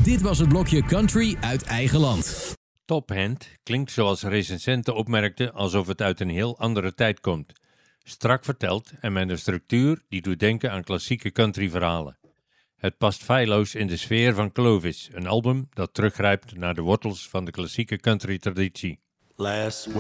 Dit was het blokje Country uit eigen land. Top Hand klinkt zoals recensenten opmerkten alsof het uit een heel andere tijd komt. Strak verteld en met een structuur die doet denken aan klassieke countryverhalen. Het past feilloos in de sfeer van Clovis, een album dat teruggrijpt naar de wortels van de klassieke country-traditie. Last